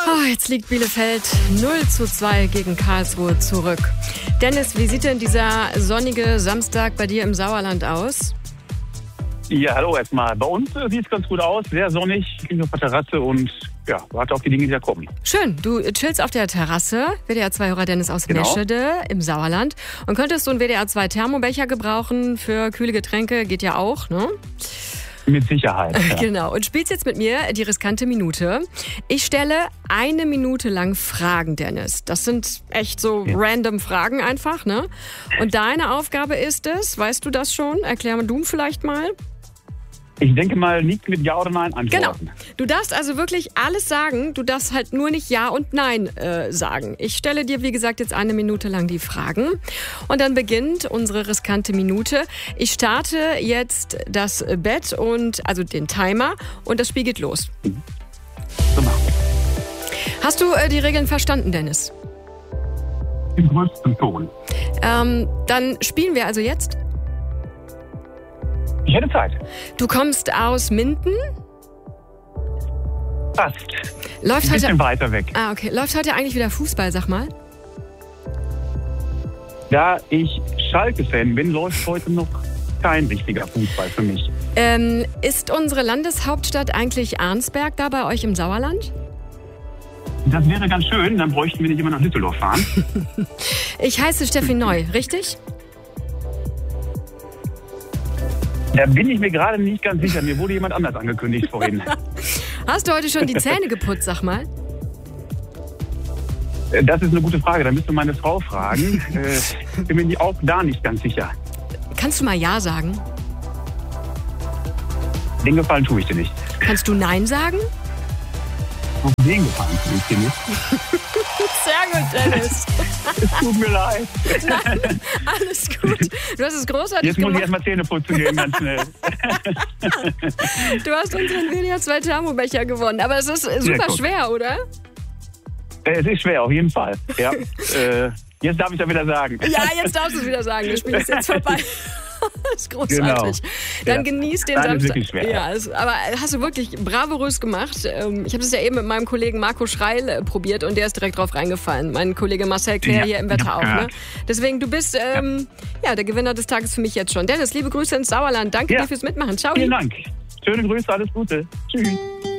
Jetzt liegt Bielefeld 0:2 gegen Karlsruhe zurück. Dennis, wie sieht denn dieser sonnige Samstag bei dir im Sauerland aus? Ja, hallo erstmal. Bei uns sieht es ganz gut aus, sehr sonnig, ich bin auf der Terrasse und warte auf die Dinge, die da kommen. Schön, du chillst auf der Terrasse, WDR2-Hörer Dennis aus Meschede im Sauerland. Und könntest du einen WDR2-Thermobecher gebrauchen für kühle Getränke? Geht ja auch, ne? Mit Sicherheit. Ja. Genau. Und spielst jetzt mit mir die riskante Minute. Ich stelle 1 Minute lang Fragen, Dennis. Das sind echt so random Fragen einfach, ne? Und deine Aufgabe ist es, weißt du das schon? Erklär du vielleicht mal. Ich denke mal, nicht mit Ja oder Nein antworten. Genau. Du darfst also wirklich alles sagen. Du darfst halt nur nicht Ja und Nein sagen. Ich stelle dir, wie gesagt, jetzt 1 Minute lang die Fragen. Und dann beginnt unsere riskante Minute. Ich starte jetzt das Bett also den Timer. Und das Spiel geht los. So machen wir. Hast du die Regeln verstanden, Dennis? Im größten Ton. Dann spielen wir also jetzt. Ich hätte Zeit. Du kommst aus Minden? Fast. Läuft Ein bisschen heute weiter weg. Okay. Läuft heute eigentlich wieder Fußball, sag mal? Da ich Schalke-Fan bin, läuft heute noch kein richtiger Fußball für mich. Ist unsere Landeshauptstadt eigentlich Arnsberg da bei euch im Sauerland? Das wäre ganz schön, dann bräuchten wir nicht immer nach Düsseldorf fahren. Ich heiße Steffi Neu, richtig? Da bin ich mir gerade nicht ganz sicher. Mir wurde jemand anders angekündigt vorhin. Hast du heute schon die Zähne geputzt, sag mal? Das ist eine gute Frage. Da müsste meine Frau fragen. Bin mir auch da nicht ganz sicher. Kannst du mal Ja sagen? Den Gefallen tue ich dir nicht. Kannst du Nein sagen? Auf den Gefallen tue ich dir nicht. Sehr gut, Dennis. Es tut mir leid. Nein, alles gut. Du hast es großartig Jetzt muss ich gemacht. erstmal Zähne putzen gehen, ganz schnell. Du hast unseren WDR2 Thermobecher gewonnen. Aber es ist super gut. schwer, oder? Es ist schwer, auf jeden Fall. Ja. Jetzt darf ich ja wieder sagen. Ja, jetzt darfst du es wieder sagen. Das Spiel ist jetzt vorbei. Das ist großartig. Genau. Dann genieß den Nein, ist Samstag. wirklich schwer. Ja, aber hast du wirklich bravourös gemacht. Ich habe das ja eben mit meinem Kollegen Marco Schreil probiert und der ist direkt drauf reingefallen. Mein Kollege Marcel Claire hier im Wetter auch. Ne? Deswegen, du bist der Gewinner des Tages für mich jetzt schon. Dennis, liebe Grüße ins Sauerland. Danke dir fürs Mitmachen. Ciao. Vielen Dank. Schöne Grüße, alles Gute. Tschüss.